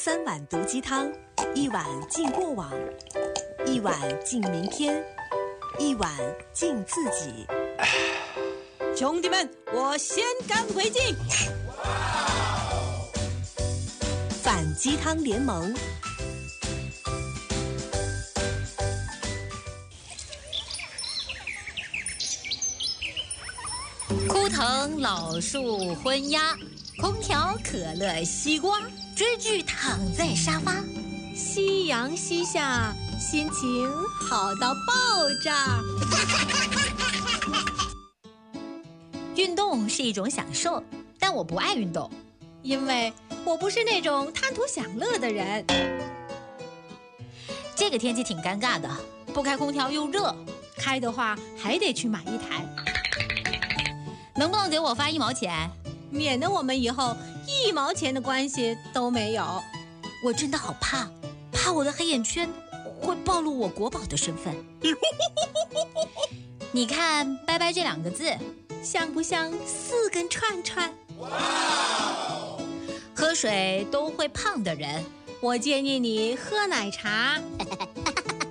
3碗毒鸡汤，1碗敬过往，1碗敬明天，1碗敬自己。 兄弟们，我先干为敬！ 反鸡汤联盟。 枯藤老树昏鸦，空调可乐西瓜，追剧躺在沙发， 夕阳西下，心情好到爆炸。 运动是一种享受，但我不爱运动， 因为我不是那种贪图享乐的人。 这个天气挺尴尬的，不开空调又热， 开的话还得去买一台。 能不能给我发1毛钱， 免得我们以后1毛钱的关系都没有？ 我真的好怕我的黑眼圈会暴露我国宝的身份。你看“拜拜”这2个字， 像不像4根串串？ 喝水都会胖的人， 我建议你喝奶茶。